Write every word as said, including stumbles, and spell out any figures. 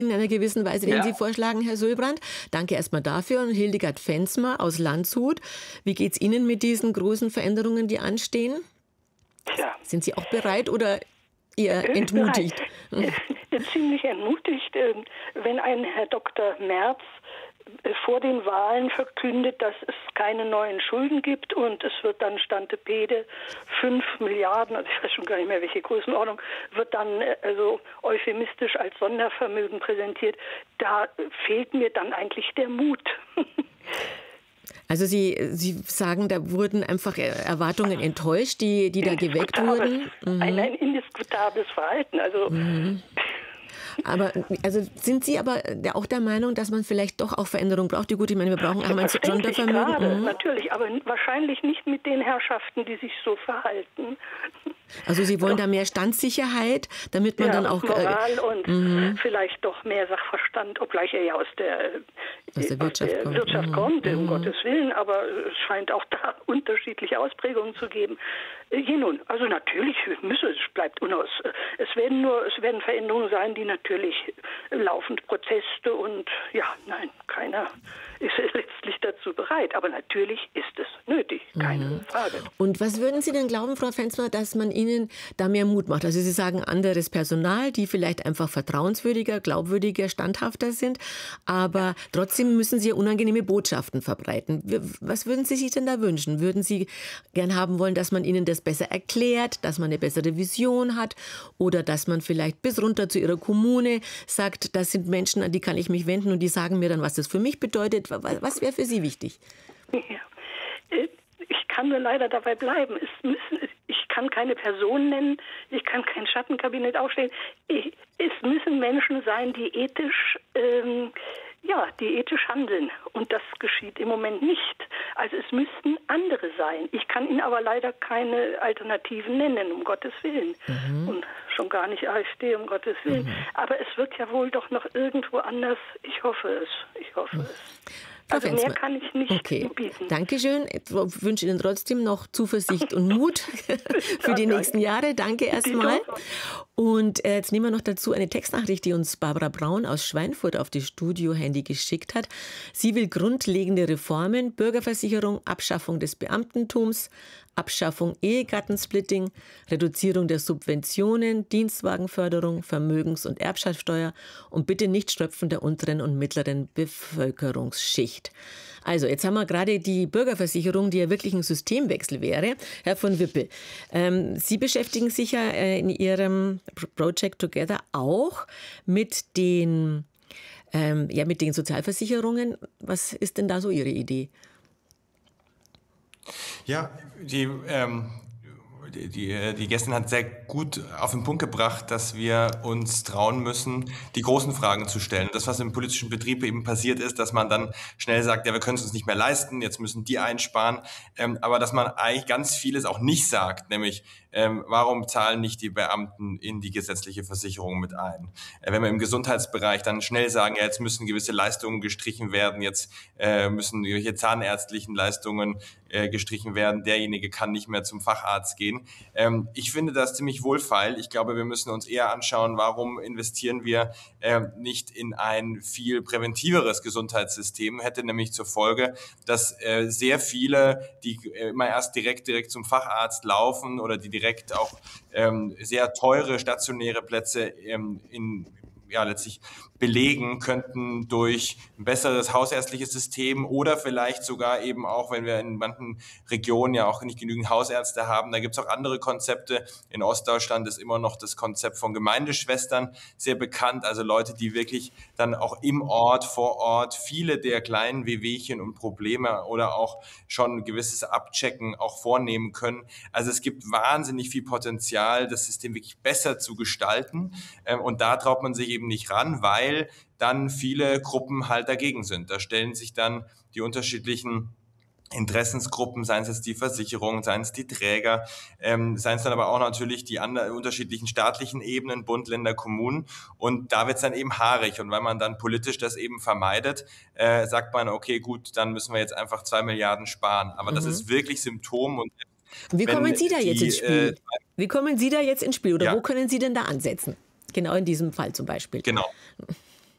in einer gewissen Weise, den Ja. Sie vorschlagen, Herr Sölbrand. Danke erstmal dafür. Und Hildegard Fensmer aus Landshut. Wie geht es Ihnen mit diesen großen Veränderungen, die anstehen? Tja. Sind Sie auch bereit oder eher Äh, entmutigt? bereit. Äh, Ziemlich entmutigt, äh, wenn ein Herr Doktor Merz äh, vor den Wahlen verkündet, dass es keine neuen Schulden gibt und es wird dann Stantepede fünf Milliarden, also ich weiß schon gar nicht mehr, welche Größenordnung, wird dann äh, also euphemistisch als Sondervermögen präsentiert. Da äh, fehlt mir dann eigentlich der Mut. Also Sie, Sie sagen, da wurden einfach Erwartungen enttäuscht, die, die da geweckt wurden. Mhm. Ein, ein indiskutables Verhalten. Also Mhm. Aber also sind Sie aber auch der Meinung, dass man vielleicht doch auch Veränderung braucht? Die gut, ich meine, wir brauchen auch ein Sondervermögen. Gerade, Mhm. natürlich, aber wahrscheinlich nicht mit den Herrschaften, die sich so verhalten. Also Sie wollen da mehr Standsicherheit, damit man ja, dann auch... Moral und mhm. vielleicht doch mehr Sachverstand, obgleich er ja aus der, aus der Wirtschaft aus der kommt, Wirtschaft mhm. kommt um Mhm. Gottes Willen, aber es scheint auch da unterschiedliche Ausprägungen zu geben. Je nun, also natürlich müsse es, bleibt unaus. Es werden nur, es werden Veränderungen sein, die natürlich laufend Proteste und ja, nein, keiner ist letztlich dazu bereit. Aber natürlich ist es nötig, keine Mhm. Frage. Und was würden Sie denn glauben, Frau Fensmer, dass man Ihnen da mehr Mut macht? Also Sie sagen anderes Personal, die vielleicht einfach vertrauenswürdiger, glaubwürdiger, standhafter sind, aber trotzdem müssen Sie ja unangenehme Botschaften verbreiten. Was würden Sie sich denn da wünschen? Würden Sie gern haben wollen, dass man Ihnen das besser erklärt, dass man eine bessere Vision hat oder dass man vielleicht bis runter zu Ihrer Kommune sagt, das sind Menschen, an die kann ich mich wenden und die sagen mir dann, was das für mich bedeutet? Was wäre für Sie wichtig? Ja. Ich kann nur leider dabei bleiben. Es müssen, ich kann keine Person nennen, ich kann kein Schattenkabinett aufstellen. Ich, es müssen Menschen sein, die ethisch, ähm, ja, die ethisch handeln. Und das geschieht im Moment nicht. Also es müssten andere sein. Ich kann Ihnen aber leider keine Alternativen nennen, um Gottes Willen. Mhm. Und schon gar nicht AfD, um Gottes Willen. Mhm. Aber es wird ja wohl doch noch irgendwo anders. Ich hoffe es. Ich hoffe mhm. es. Also mehr kann ich nicht okay. bieten. Dankeschön. Ich wünsche Ihnen trotzdem noch Zuversicht und Mut für die nächsten Jahre. Danke erstmal. Und äh, jetzt nehmen wir noch dazu eine Textnachricht, die uns Barbara Braun aus Schweinfurt auf das Studio-Handy geschickt hat. Sie will grundlegende Reformen, Bürgerversicherung, Abschaffung des Beamtentums, Abschaffung Ehegattensplitting, Reduzierung der Subventionen, Dienstwagenförderung, Vermögens- und Erbschaftssteuer und bitte nicht Schröpfen der unteren und mittleren Bevölkerungsschicht. Also, jetzt haben wir gerade die Bürgerversicherung, die ja wirklich ein Systemwechsel wäre. Herr von Wippel, ähm, Sie beschäftigen sich ja äh, in Ihrem Project Together auch mit den, ähm, ja, mit den Sozialversicherungen. Was ist denn da so Ihre Idee? Ja, die, ähm, die, die, die Gästin hat sehr gut auf den Punkt gebracht, dass wir uns trauen müssen, die großen Fragen zu stellen. Das, was im politischen Betrieb eben passiert ist, dass man dann schnell sagt, ja, wir können es uns nicht mehr leisten, jetzt müssen die einsparen. Ähm, aber dass man eigentlich ganz vieles auch nicht sagt, nämlich, ähm, warum zahlen nicht die Beamten in die gesetzliche Versicherung mit ein? Äh, wenn wir im Gesundheitsbereich dann schnell sagen, ja, jetzt müssen gewisse Leistungen gestrichen werden, jetzt äh, müssen irgendwelche zahnärztlichen Leistungen äh, gestrichen werden, derjenige kann nicht mehr zum Facharzt gehen. Ähm, ich finde das ziemlich wohlfeil. Ich glaube, wir müssen uns eher anschauen, warum investieren wir äh, nicht in ein viel präventiveres Gesundheitssystem, hätte nämlich zur Folge, dass äh, sehr viele, die äh, immer erst direkt direkt zum Facharzt laufen oder die direkt auch ähm, sehr teure stationäre Plätze ähm, in ja letztlich belegen könnten durch ein besseres hausärztliches System oder vielleicht sogar eben auch, wenn wir in manchen Regionen ja auch nicht genügend Hausärzte haben, da gibt es auch andere Konzepte. In Ostdeutschland ist immer noch das Konzept von Gemeindeschwestern sehr bekannt, also Leute, die wirklich dann auch im Ort, vor Ort viele der kleinen Wehwehchen und Probleme oder auch schon ein gewisses Abchecken auch vornehmen können. Also es gibt wahnsinnig viel Potenzial, das System wirklich besser zu gestalten und da traut man sich eben nicht ran, weil dann viele Gruppen halt dagegen sind. Da stellen sich dann die unterschiedlichen Interessensgruppen, seien es jetzt die Versicherungen, seien es die Träger, ähm, seien es dann aber auch natürlich die anderen unterschiedlichen staatlichen Ebenen, Bund, Länder, Kommunen. Und da wird es dann eben haarig. Und weil man dann politisch das eben vermeidet, äh, sagt man, okay, gut, dann müssen wir jetzt einfach zwei Milliarden sparen. Aber mhm. das ist wirklich Symptom. Und wie kommen Sie da die, jetzt ins Spiel? Äh, wie kommen Sie da jetzt ins Spiel? Oder ja. wo können Sie denn da ansetzen? Genau in diesem Fall zum Beispiel. Genau.